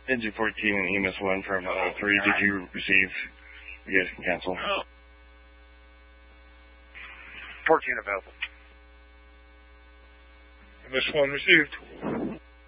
Engine 14 and EMS 1 from 3. Did you receive? You guys can cancel. 14 available. EMS 1 received.